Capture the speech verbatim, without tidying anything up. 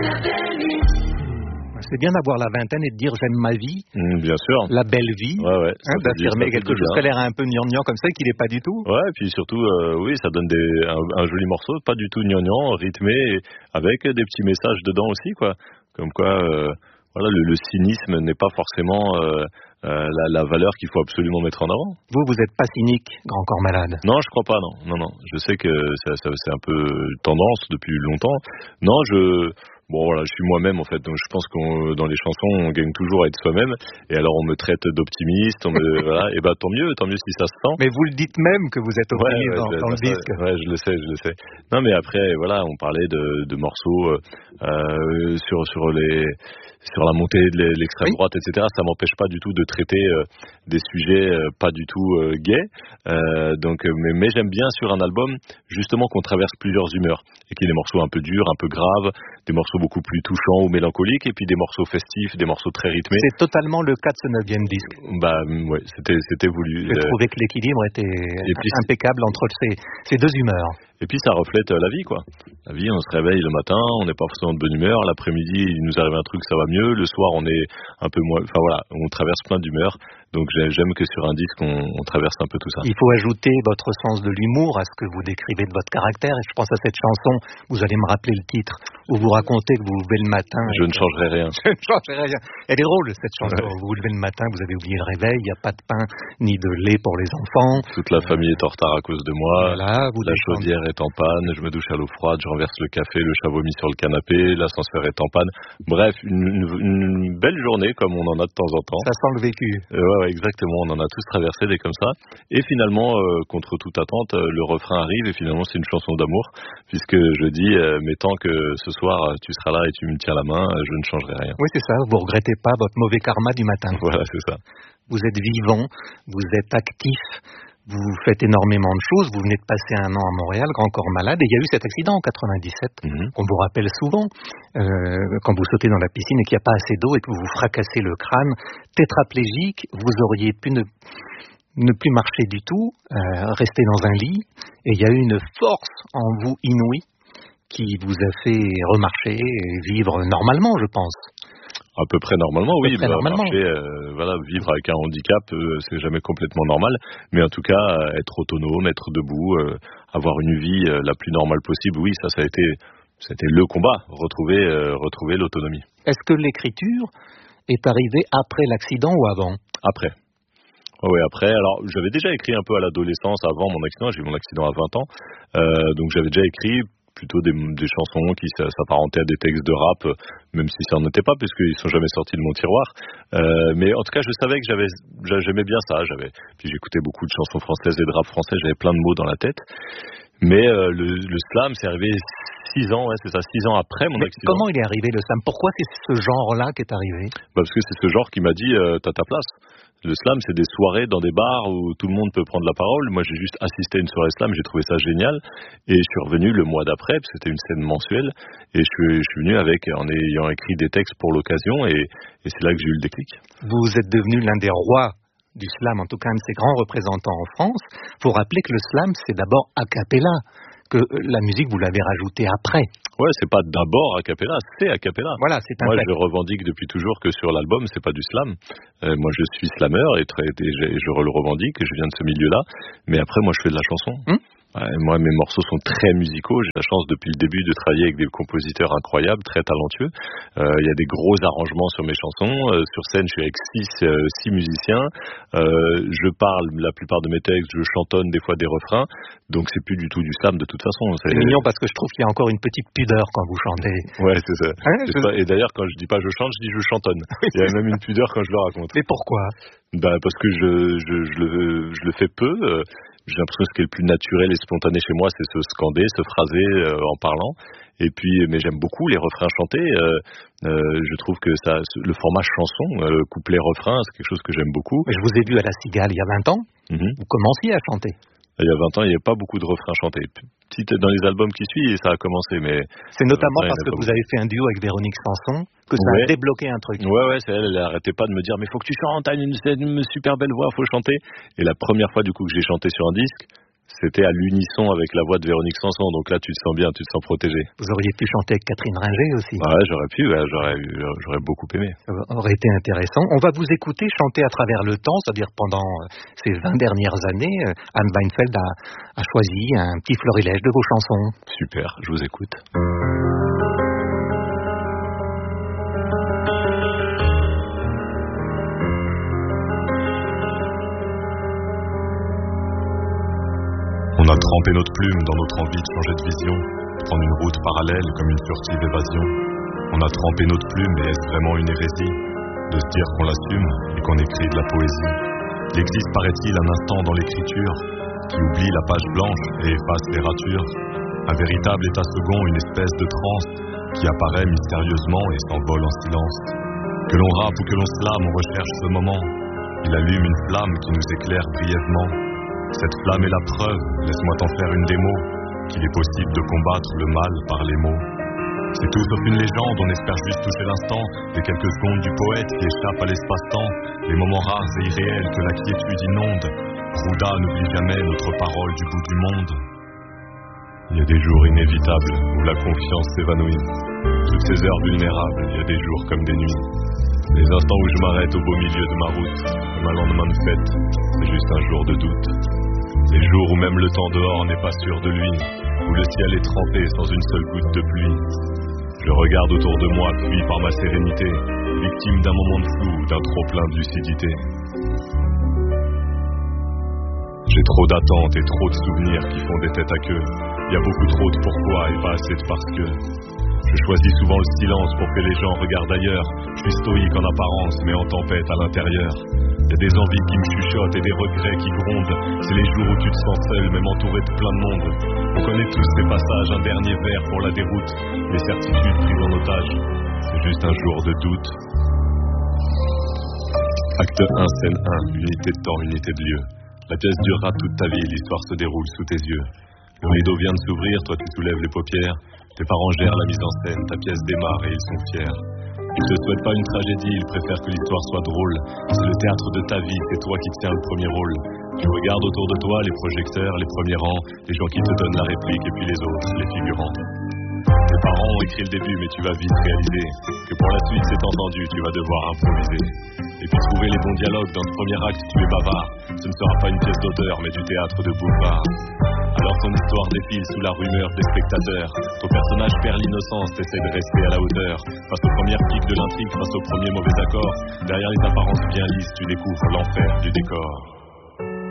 C'est bien d'avoir la vingtaine et de dire j'aime ma vie. Mmh, bien sûr. La belle vie. Ouais, ouais. Hein, d'affirmer quelque chose qui a l'air un peu gnangnan comme ça et qui n'est pas du tout. Ouais, et puis surtout, euh, oui, ça donne des, un, un joli morceau, pas du tout gnangnan, rythmé, et avec des petits messages dedans aussi, quoi. Comme quoi, euh, voilà, le, le cynisme n'est pas forcément euh, euh, la, la valeur qu'il faut absolument mettre en avant. Vous, vous n'êtes pas cynique, Grand Corps Malade? Non, je crois pas, non. Non, non. Je sais que ça, ça, c'est un peu tendance depuis longtemps. Non, je... Bon voilà, je suis moi-même en fait, donc je pense que dans les chansons on gagne toujours à être soi-même. Et alors on me traite d'optimiste, on me voilà, et bah tant mieux, tant mieux si ça se sent. Mais vous le dites même que vous êtes optimiste ouais, ouais, dans, dans le ça, disque. Ouais, je le sais, je le sais. Non mais après voilà, on parlait de, de morceaux euh, sur sur les sur la montée de l'extrême oui. droite, et cetera. Ça m'empêche pas du tout de traiter euh, des sujets euh, pas du tout euh, gays. Euh, donc, mais, mais j'aime bien sur un album justement qu'on traverse plusieurs humeurs et qu'il y ait des morceaux un peu durs, un peu graves, des morceaux beaucoup plus touchants ou mélancoliques, et puis des morceaux festifs, des morceaux très rythmés. C'est totalement le cas de ce neuvième disque. Bah ouais, c'était c'était voulu. J'ai trouvé que l'équilibre était et puis, impeccable entre ces, ces deux humeurs. Et puis ça reflète la vie, quoi. La vie, on se réveille le matin, on n'est pas forcément de bonne humeur. L'après-midi, il nous arrive un truc, ça va mieux. Le soir, on est un peu moins. Enfin voilà, on traverse plein d'humeurs. Donc j'aime que sur un disque, on, on traverse un peu tout ça. Il faut ajouter votre sens de l'humour à ce que vous décrivez de votre caractère. Et je pense à cette chanson, vous allez me rappeler le titre, où vous racontez que vous vous levez le matin. Je ne changerai rien. Je ne changerai rien. Elle est drôle, cette chanson. Ouais. Vous vous levez le matin, vous avez oublié le réveil, il n'y a pas de pain ni de lait pour les enfants. Toute la famille est en retard à cause de moi. Voilà, vous la chaudière est en panne, je me douche à l'eau froide, je renverse le café, le chat vomit sur le canapé, l'ascenseur est en panne. Bref, une, une, une belle journée comme on en a de temps en temps. Ça sent le vécu. Euh, ouais, ouais, exactement. On en a tous traversé des comme ça. Et finalement, euh, contre toute attente, euh, le refrain arrive et finalement c'est une chanson d'amour, puisque je dis, euh, mais tant que ce soir tu seras là et tu me tiens la main, euh, je ne changerai rien. Oui, c'est ça. Vous regrettez pas votre mauvais karma du matin. Voilà, c'est ça. Vous êtes vivant, vous êtes actif. Vous faites énormément de choses, vous venez de passer un an à Montréal, Grand Corps Malade, et il y a eu cet accident en quatre-vingt-dix-sept, mm-hmm. qu'on vous rappelle souvent, euh, quand vous sautez dans la piscine et qu'il n'y a pas assez d'eau et que vous vous fracassez le crâne, tétraplégique, vous auriez pu ne, ne plus marcher du tout, euh, rester dans un lit, et il y a eu une force en vous inouïe qui vous a fait remarcher et vivre normalement, je pense. À peu près normalement, oui. Près normalement. Marcher, euh, voilà, vivre avec un handicap, euh, c'est jamais complètement normal. Mais en tout cas, euh, être autonome, être debout, euh, avoir une vie euh, la plus normale possible, oui, ça, ça a été, ça a été le combat, retrouver, euh, retrouver l'autonomie. Est-ce que l'écriture est arrivée après l'accident ou avant? Après. Oh oui, après. Alors, j'avais déjà écrit un peu à l'adolescence, avant mon accident. J'ai eu mon accident à vingt ans, euh, donc j'avais déjà écrit plutôt des, des chansons qui s'apparentaient à des textes de rap, même si ça n'en était pas, puisqu'ils sont jamais sortis de mon tiroir. Euh, mais en tout cas, je savais que j'avais, j'aimais bien ça. J'avais, puis j'écoutais beaucoup de chansons françaises et de rap français. J'avais plein de mots dans la tête. Mais euh, le, le slam, c'est arrivé six ans, ouais, c'est ça, six ans après mon mais accident. Comment il est arrivé le slam? Pourquoi c'est ce genre-là qui est arrivé? Bah parce que c'est ce genre qui m'a dit, euh, t'as ta place. Le slam, c'est des soirées dans des bars où tout le monde peut prendre la parole. Moi, j'ai juste assisté à une soirée slam, j'ai trouvé ça génial. Et je suis revenu le mois d'après, parce que c'était une scène mensuelle. Et je suis, je suis venu avec, en ayant écrit des textes pour l'occasion. Et, et c'est là que j'ai eu le déclic. Vous êtes devenu l'un des rois du slam, en tout cas un de ses grands représentants en France. Il faut rappeler que le slam, c'est d'abord a cappella, que la musique, vous l'avez rajoutée après. Ouais, c'est pas d'abord a cappella, c'est a cappella. Voilà, c'est un Moi, fait. je revendique depuis toujours que sur l'album, c'est pas du slam. Euh, moi, je suis slameur et, très, et je, je le revendique, je viens de ce milieu-là. Mais après, moi, je fais de la chanson. Hum Ouais, moi, mes morceaux sont très musicaux. J'ai la chance depuis le début de travailler avec des compositeurs incroyables, très talentueux. Il euh, y a des gros arrangements sur mes chansons. Euh, sur scène, je suis avec six, euh, six musiciens. Euh, je parle la plupart de mes textes, je chantonne des fois des refrains. Donc, c'est plus du tout du slam de toute façon. C'est mignon parce que je trouve qu'il y a encore une petite pudeur quand vous chantez. Ouais, c'est ça. Hein, je... pas... Et d'ailleurs, quand je dis pas je chante, je dis je chantonne. Il y a même une pudeur quand je le raconte. Mais pourquoi? Bah, parce que je, je, je, le, je le fais peu. Euh, J'ai l'impression que ce qui est le plus naturel et spontané chez moi, c'est se scander, se phraser euh, en parlant. Et puis, mais j'aime beaucoup les refrains chantés. Euh, euh, je trouve que ça, le format chanson, euh, couplet-refrain, c'est quelque chose que j'aime beaucoup. Mais je vous ai vu à la Cigale il y a vingt ans. Mm-hmm. Vous commenciez à chanter. Il y a vingt ans, il n'y avait pas beaucoup de refrains chantés. Petit, dans les albums qui suivent, ça a commencé, mais... C'est notamment parce que vous avez fait un duo avec Véronique Sanson que ça ouais. a débloqué un truc. Ouais, ouais, c'est elle, elle arrêtait pas de me dire « Mais faut que tu chantes, t'as une, une super belle voix, faut chanter ». Et la première fois, du coup, que j'ai chanté sur un disque, C'était à l'unisson avec la voix de Véronique Sanson, donc là tu te sens bien, tu te sens protégé. Vous auriez pu chanter avec Catherine Ringer aussi. Ouais, j'aurais pu, ouais, j'aurais, j'aurais beaucoup aimé. Ça aurait été intéressant. On va vous écouter chanter à travers le temps, c'est-à-dire pendant ces vingt dernières années. Anne Weinfeld a, a choisi un petit florilège de vos chansons. Super, je vous écoute. On a trempé notre plume dans notre envie de changer de vision, prendre une route parallèle comme une furtive évasion. On a trempé notre plume et est-ce vraiment une hérésie de se dire qu'on l'assume et qu'on écrit de la poésie? Il existe, paraît-il, un instant dans l'écriture qui oublie la page blanche et efface les ratures. Un véritable état second, une espèce de transe qui apparaît mystérieusement et s'envole en silence. Que l'on rappe ou que l'on slame, on recherche ce moment. Il allume une flamme qui nous éclaire brièvement. Cette flamme est la preuve, laisse-moi t'en faire une démo, qu'il est possible de combattre le mal par les mots. C'est tout sauf une légende, on espère juste toucher l'instant, les quelques secondes du poète qui échappent à l'espace-temps, les moments rares et irréels que la quiétude inonde. Rouda n'oublie jamais notre parole du bout du monde. Il y a des jours inévitables où la confiance s'évanouit. Toutes ces heures vulnérables, il y a des jours comme des nuits. Les instants où je m'arrête au beau milieu de ma route, comme un lendemain de fête, c'est juste un jour de doute. Les jours où même le temps dehors n'est pas sûr de lui, où le ciel est trempé sans une seule goutte de pluie. Je regarde autour de moi, fui par ma sérénité, victime d'un moment de flou, d'un trop-plein de lucidité. J'ai trop d'attentes et trop de souvenirs qui font des têtes à queue. Il y a beaucoup trop de pourquoi et pas assez de parce que. Je choisis souvent le silence pour que les gens regardent ailleurs. Je suis stoïque en apparence, mais en tempête à l'intérieur. Il y a des envies qui me chuchotent et des regrets qui grondent. C'est les jours où tu te sens seul, même entouré de plein de monde. On connaît tous ces passages, un dernier verre pour la déroute. Les certitudes prises en otage, c'est juste un jour de doute. Acte un, scène un, unité de temps, unité de lieu. La pièce durera toute ta vie, l'histoire se déroule sous tes yeux. Le rideau vient de s'ouvrir, toi tu soulèves les paupières. Tes parents gèrent la mise en scène, ta pièce démarre et ils sont fiers. Ils ne te souhaitent pas une tragédie, ils préfèrent que l'histoire soit drôle. C'est le théâtre de ta vie, c'est toi qui tiens le premier rôle. Tu regardes autour de toi les projecteurs, les premiers rangs, les gens qui te donnent la réplique et puis les autres, les figurants. Tes parents ont écrit le début, mais tu vas vite réaliser que pour la suite, c'est entendu, tu vas devoir improviser. Et puis trouver les bons dialogues, dans ce premier acte, tu es bavard. Ce ne sera pas une pièce d'auteur, mais du théâtre de boulevard. Alors ton histoire défile sous la rumeur des spectateurs. Ton personnage perd l'innocence, t'essaies de rester à la hauteur. Face aux premières piques de l'intrigue, face aux premiers mauvais accords. Derrière les apparences bien lisses, tu découvres l'enfer du décor.